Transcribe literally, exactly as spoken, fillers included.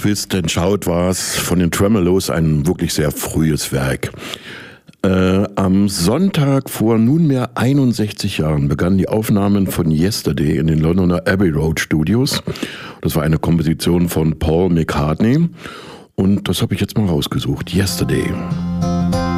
Twist and Shout war es von den Tremeloes, ein wirklich sehr frühes Werk. Äh, am Sonntag vor nunmehr einundsechzig Jahren begannen die Aufnahmen von Yesterday in den Londoner Abbey Road Studios. Das war eine Komposition von Paul McCartney und das habe ich jetzt mal rausgesucht. Yesterday.